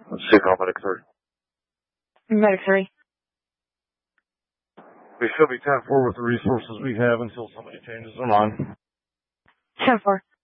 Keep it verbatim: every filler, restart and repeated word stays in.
Let's see, call medic three. Medic three. We should be ten four with the resources we have until somebody changes their mind. ten four.